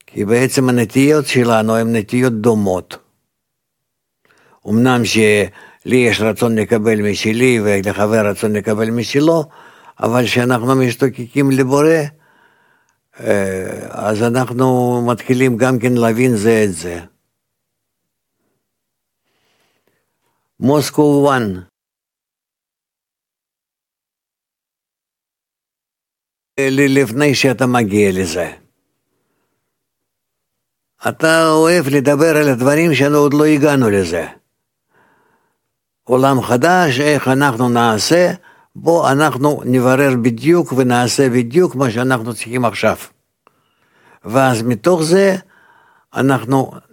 כי בעצם הנטיות שלנו הן נטיות דומות. אמנם שלי יש רצון לקבל משלי ולחבר רצון לקבל משלו, אבל כשאנחנו משתוקקים לבורא, אז אנחנו מתחילים גם כן להבין זה את זה. מוסקו 1. לפני שאתה מגיע לזה. אתה אוהב לדבר על הדברים שאנו עוד לא הגענו לזה. עולם חדש, איך אנחנו נעשה, בוא אנחנו נברר בדיוק ונעשה בדיוק מה שאנחנו צריכים עכשיו. ואז מתוך זה אנחנו